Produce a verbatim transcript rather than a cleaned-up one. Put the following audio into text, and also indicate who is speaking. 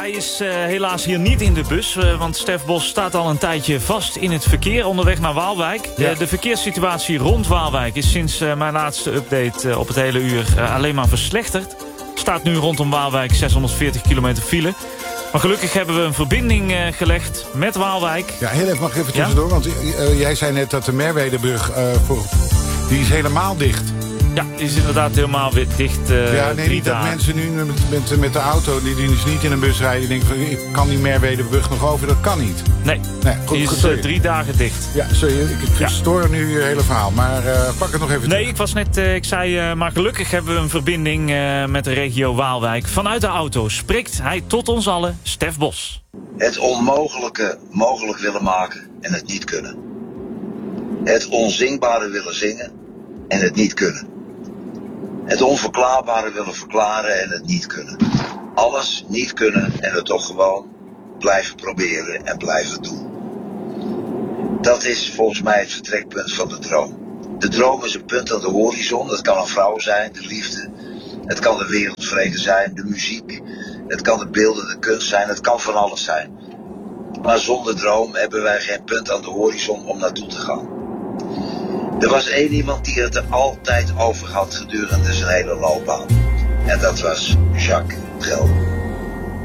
Speaker 1: hij is uh, helaas hier niet in de bus, uh, want Stef Bos staat al een tijdje vast in het verkeer onderweg naar Waalwijk. Ja. Uh, de verkeerssituatie rond Waalwijk is sinds uh, mijn laatste update uh, op het hele uur uh, alleen maar verslechterd. Staat nu rondom Waalwijk zeshonderdveertig kilometer file. Maar gelukkig hebben we een verbinding uh, gelegd met Waalwijk. Ja, heel even, mag ik even tussendoor? Ja? Want uh, jij zei net dat de Merwedebrug, uh, voor, die is helemaal dicht. Ja, die is inderdaad helemaal weer dicht. Uh,
Speaker 2: ja, nee, niet dat mensen nu met, met, met de auto, die, die dus niet in een bus rijden, die denken van, ik kan die Merwedebrug nog over, dat kan niet.
Speaker 1: Nee, nee goed, die is goed, uh, drie dagen dicht.
Speaker 2: Ja, sorry, ik, ik verstoor ja. nu je hele verhaal, maar uh, pak het nog even
Speaker 1: Nee,
Speaker 2: terug.
Speaker 1: ik was net, uh, ik zei, uh, maar gelukkig hebben we een verbinding uh, met de regio Waalwijk. Vanuit de auto spreekt hij tot ons allen, Stef Bos.
Speaker 3: Het onmogelijke mogelijk willen maken en het niet kunnen. Het onzingbare willen zingen en het niet kunnen. Het onverklaarbare willen verklaren en het niet kunnen. Alles niet kunnen en het toch gewoon blijven proberen en blijven doen. Dat is volgens mij het vertrekpunt van de droom. De droom is een punt aan de horizon. Dat kan een vrouw zijn, de liefde. Het kan de wereldvrede zijn, de muziek. Het kan de beeldende kunst zijn, het kan van alles zijn. Maar zonder droom hebben wij geen punt aan de horizon om naartoe te gaan. Er was één iemand die het er altijd over had gedurende zijn hele loopbaan. En dat was Jacques Brel.